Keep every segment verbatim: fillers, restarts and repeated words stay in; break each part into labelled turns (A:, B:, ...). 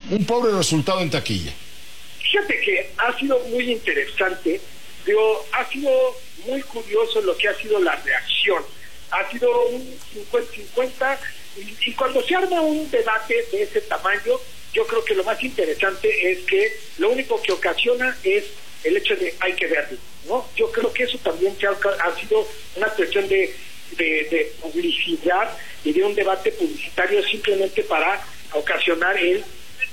A: un pobre resultado en taquilla.
B: Fíjate que ha sido muy interesante, digo, ha sido muy curioso lo que ha sido la reacción. Ha sido un cincuenta cincuenta, y, y cuando se arma un debate de ese tamaño, yo creo que lo más interesante es que lo único que ocasiona es el hecho de hay que verlo, ¿no? Yo creo que eso también se ha, ha sido una cuestión de, de, de publicidad y de un debate publicitario simplemente para ocasionar el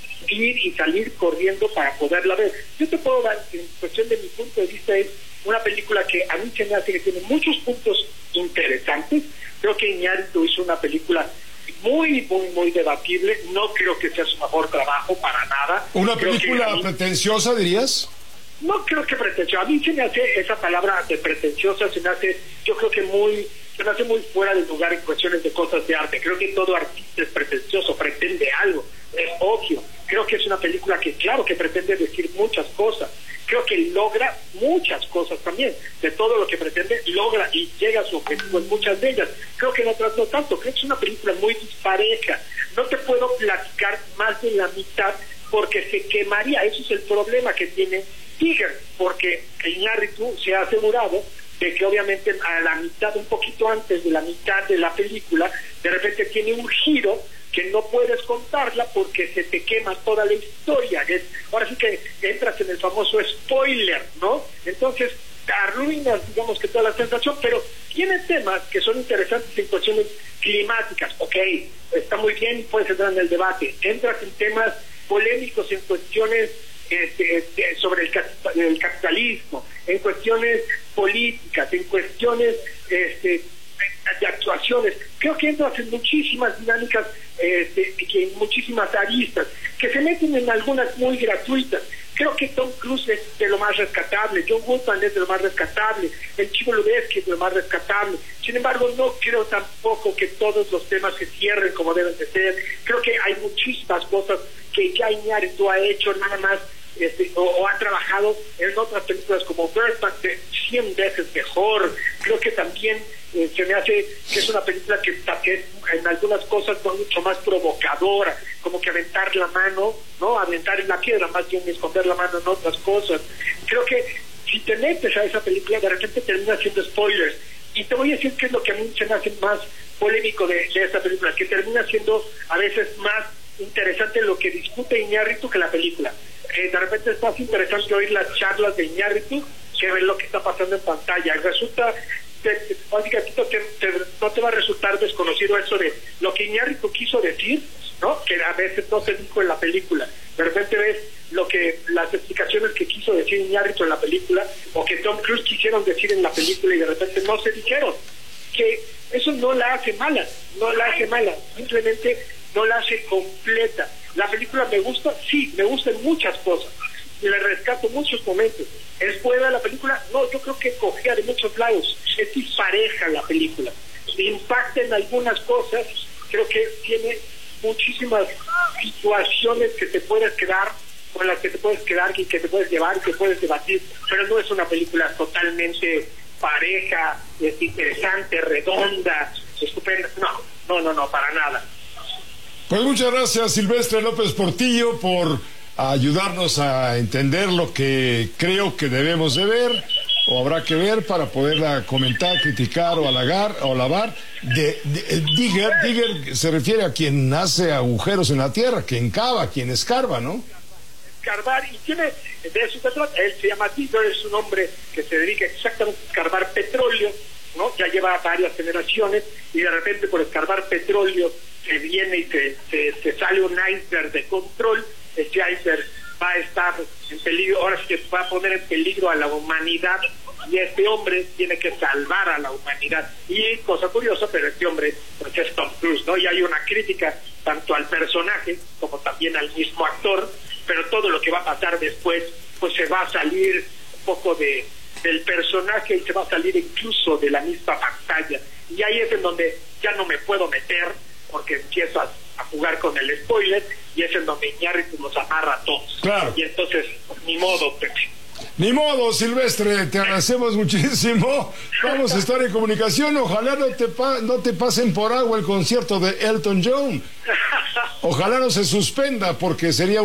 B: ir y salir corriendo para poderla ver. Yo te puedo dar, en cuestión de mi punto de vista, es una película que a mí se me hace que tiene muchos puntos interesantes. Creo que Iñárritu hizo una película muy, muy, muy debatible. No creo que sea su mejor trabajo para nada.
A: ¿Una
B: creo
A: película mí, pretenciosa, dirías?
B: No creo que pretenciosa. A mí se me hace esa palabra de pretenciosa, se me hace, yo creo que muy, se me hace muy fuera de lugar en cuestiones de cosas de arte. Creo que todo artista es pretencioso, pretende algo, es obvio. Creo que es una película que, claro, que pretende decir muchas cosas. Creo que logra muchas cosas también. De todo lo que pretende, logra y llega a su objetivo en muchas de ellas. Creo que en otras no tanto. Creo que es una película muy dispareja. No te puedo platicar más de la mitad porque se quemaría. Eso es el problema que tiene Tiger, porque Iñárritu se ha asegurado de que obviamente a la mitad, un poquito antes de la mitad de la película, de repente tiene un giro que no puedes contarla porque se te quema toda la historia. Es, ahora sí que entras en el famoso spoiler, ¿no? Entonces arruinas, digamos, que toda la sensación, pero tiene temas que son interesantes en cuestiones climáticas. Ok, está muy bien y puedes entrar en el debate. Entras en temas polémicos, en cuestiones este, este, sobre el, el capitalismo, en cuestiones políticas, en cuestiones este, de actuaciones. Creo que entras en muchísimas dinámicas, este, en muchísimas aristas, que se meten en algunas muy gratuitas. Creo que Tom Cruise es de lo más rescatable, John Goodman es de lo más rescatable, el Chivo Lubeski es de lo más rescatable. Sin embargo, no creo tampoco que todos los temas se cierren como deben de ser. Creo que hay muchísimas cosas que ya Iñárritu ha hecho nada más, este, o, o ha trabajado en otras películas como Birdman de cien veces mejor. Creo que también eh, se me hace que es una película que, que en algunas cosas fue mucho más provocadora, como que aventar la mano, no aventar en la piedra, más bien esconder la mano en otras cosas. Creo que si te metes a esa película, de repente termina haciendo spoilers. Y te voy a decir qué es lo que a mí se me hace más polémico de, de esta película, que termina siendo a veces más interesante lo que discute Iñárritu que la película. Eh, de repente es más interesante oír las charlas de Iñárritu que ver lo que está pasando en pantalla. Resulta, te, te, básicamente te, te, no te va a resultar desconocido eso de lo que Iñárritu quiso decir, ¿no? Que a veces no se dijo en la película. De repente ves lo que las explicaciones que quiso decir Iñárritu en la película o que Tom Cruise quisieron decir en la película y de repente no se dijeron. Que eso no la hace mala, no la hace mala, simplemente no la hace completa. La película me gusta, sí, me gustan muchas cosas, le rescato muchos momentos. ¿Es buena la película? No, yo creo que cogea de muchos lados, es dispareja la película, impacta en algunas cosas, creo que tiene muchísimas situaciones que te puedes quedar, con las que te puedes quedar y que te puedes llevar y que puedes debatir, pero no es una película totalmente pareja, es interesante, redonda, estupenda, no, no, no, no, para nada.
A: Pues muchas gracias, Silvestre López Portillo, por ayudarnos a entender lo que creo que debemos de ver o habrá que ver para poderla comentar, criticar o halagar o alabar. De, de, digger, digger se refiere a quien hace agujeros en la tierra, quien cava, quien escarba, ¿no?
B: Escarbar, y tiene, de eso se trata, él se llama Digger, es un hombre que se dedica exactamente a escarbar petróleo, ¿no? Ya lleva varias generaciones y de repente por escarbar petróleo se viene y se, se, se sale un iceberg de control. Este iceberg va a estar en peligro, ahora sí que va a poner en peligro a la humanidad y este hombre tiene que salvar a la humanidad. Y cosa curiosa, pero este hombre pues es Tom Cruise, ¿no? Y hay una crítica tanto al personaje como también al mismo actor, pero todo lo que va a pasar después pues se va a salir un poco de del personaje y se va a salir incluso de la misma pantalla. Y ahí es en donde ya no me puedo meter porque empiezo a, a jugar con el spoiler y es en donde Iñárritu nos amarra a todos.
A: Claro.
B: Y entonces, ni modo, Pepe.
A: Ni modo, Silvestre, te agradecemos muchísimo. Vamos a estar en comunicación. Ojalá no te, pa no te pasen por agua el concierto de Elton John. Ojalá no se suspenda porque sería